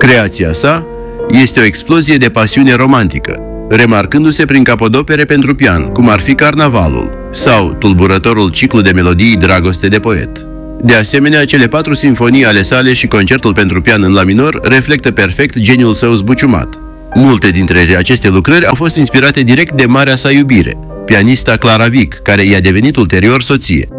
Creația sa este o explozie de pasiune romantică, remarcându-se prin capodopere pentru pian, cum ar fi Carnavalul sau tulburătorul ciclu de melodii Dragoste de poet. De asemenea, cele 4 simfonii ale sale și concertul pentru pian în la minor reflectă perfect geniul său zbuciumat. Multe dintre aceste lucrări au fost inspirate direct de marea sa iubire, pianista Clara Wieck, care i-a devenit ulterior soție.